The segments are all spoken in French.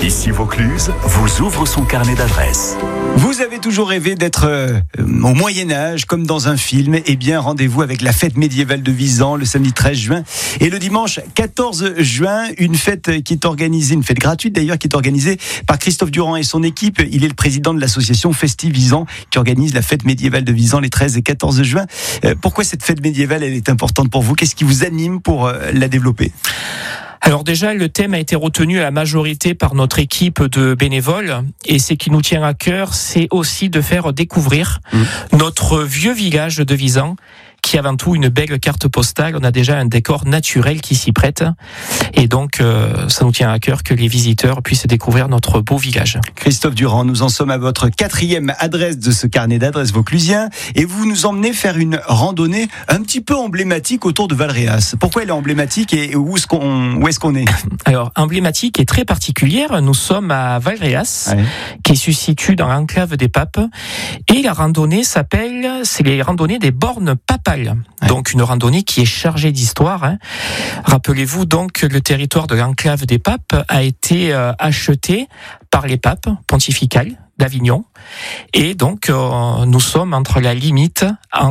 Ici Vaucluse vous ouvre son carnet d'adresses. Vous avez toujours rêvé d'être au Moyen-Âge, comme dans un film. Eh bien, rendez-vous avec la fête médiévale de Visan le samedi 13 juin et le dimanche 14 juin. Une fête qui est organisée, une fête gratuite d'ailleurs, qui est organisée par Christophe Durand et son équipe. Il est le président de l'association Festive Visan qui organise la fête médiévale de Visan les 13 et 14 juin. Pourquoi cette fête médiévale, elle est importante pour vous? Qu'est-ce qui vous anime pour la développer? Alors déjà, le thème a été retenu à la majorité par notre équipe de bénévoles et ce qui nous tient à cœur, c'est aussi de faire découvrir notre vieux village de Visan, qui est avant tout une belle carte postale. On a déjà un décor naturel qui s'y prête et donc ça nous tient à cœur que les visiteurs puissent découvrir notre beau village. Christophe Durand, nous en sommes à votre 4e adresse de ce carnet d'adresses vauclusien et vous nous emmenez faire une randonnée un petit peu emblématique autour de Valréas. Pourquoi elle est emblématique et où est-ce qu'on est? Alors, emblématique et très particulière, nous sommes à Valréas, qui se situe dans l'enclave des Papes et la randonnée c'est les randonnées des bornes papales. Donc une randonnée qui est chargée d'histoire. Rappelez-vous donc que le territoire de l'enclave des Papes a été acheté par les papes pontificales d'Avignon. Et donc, nous sommes entre la limite,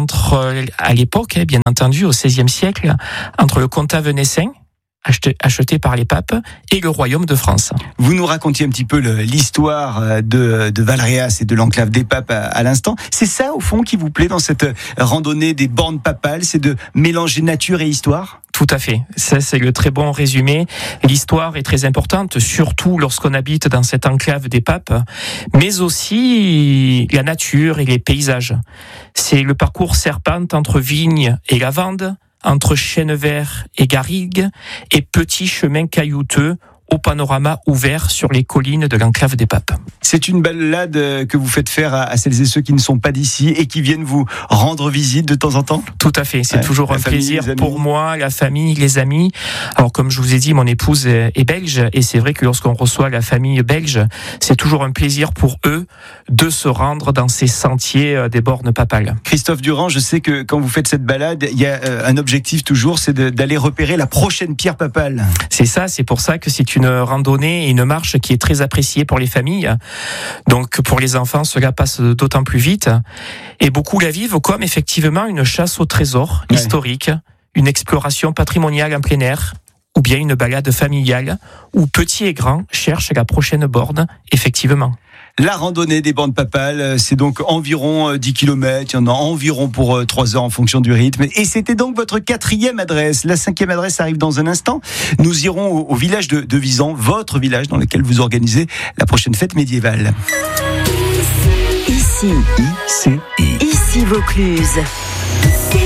à l'époque, bien entendu, au XVIe siècle, entre le comtat venessin, acheté par les papes, et le royaume de France. Vous nous racontiez un petit peu l'histoire de Valréas et de l'enclave des papes à l'instant. C'est ça, au fond, qui vous plaît dans cette randonnée des bornes papales, c'est de mélanger nature et histoire? Tout à fait. Ça, c'est le très bon résumé. L'histoire est très importante, surtout lorsqu'on habite dans cette enclave des papes, mais aussi la nature et les paysages. C'est le parcours serpente entre vignes et lavandes, entre chênes verts et garrigues, et petits chemins caillouteux au panorama ouvert sur les collines de l'enclave des Papes. C'est une balade que vous faites faire à celles et ceux qui ne sont pas d'ici et qui viennent vous rendre visite de temps en temps? Tout à fait, c'est toujours un plaisir pour moi, la famille, les amis. Alors comme je vous ai dit, mon épouse est belge et c'est vrai que lorsqu'on reçoit la famille belge, c'est toujours un plaisir pour eux de se rendre dans ces sentiers des bornes papales. Christophe Durand, je sais que quand vous faites cette balade, il y a un objectif toujours, c'est d'aller repérer la prochaine pierre papale. C'est ça, c'est pour ça que c'est une randonnée et une marche qui est très appréciée pour les familles. Donc pour les enfants, cela passe d'autant plus vite. Et beaucoup la vivent comme effectivement une chasse au trésor historique, une exploration patrimoniale en plein air, ou bien une balade familiale où petits et grands cherchent la prochaine borne, effectivement. La randonnée des bornes papales, c'est donc environ 10 km, il y en a environ pour 3 heures en fonction du rythme. Et c'était donc votre 4e adresse. La 5e adresse arrive dans un instant. Nous irons au village de Visan, votre village dans lequel vous organisez la prochaine fête médiévale. Ici Vaucluse.